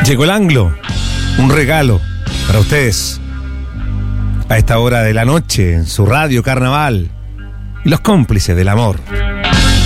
Llegó el anglo, un regalo para ustedes a esta hora de la noche en su radio Carnaval y los cómplices del amor.